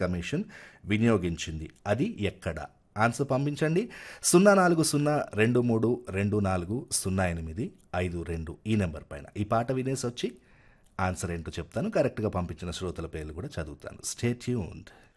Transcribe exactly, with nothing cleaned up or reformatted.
Commission వినియోగించింది. అది ఎక్కడ? Answer పంపించండి. సున్నా నాలుగు సున్నా రెండు మూడు రెండు నాలుగు సున్నా ఎనిమిది ఐదు రెండు ఈ నెంబర్ పైన. ఈ పాట వినేసి వచ్చి ఆన్సర్ ఏంటో చెప్తాను. కరెక్ట్గా పంపించిన శ్రోతల పేర్లు కూడా చదువుతాను. Stay tuned.